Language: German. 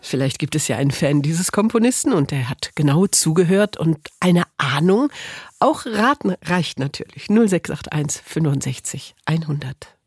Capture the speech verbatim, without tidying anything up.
Vielleicht gibt es ja einen Fan dieses Komponisten und der hat genau zugehört und eine Ahnung. Auch raten reicht natürlich. null sechs acht eins fünfundsechzig hundert.